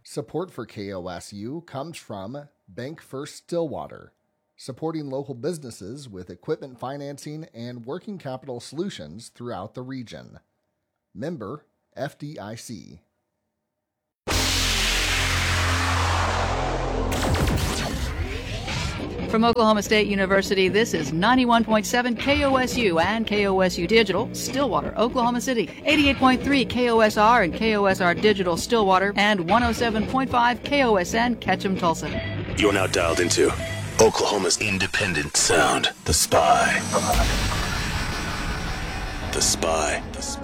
Support for KOSU comes from Bank First Stillwater, supporting local businesses with equipment financing and working capital solutions throughout the region. Member FDIC. From Oklahoma State University, this is 91.7 KOSU and KOSU Digital, Stillwater, Oklahoma City, 88.3 KOSR and KOSR Digital, Stillwater, and 107.5 KOSN, Ketchum, Tulsa. You're now dialed into Oklahoma's independent sound, The Spy. The Spy. The Spy.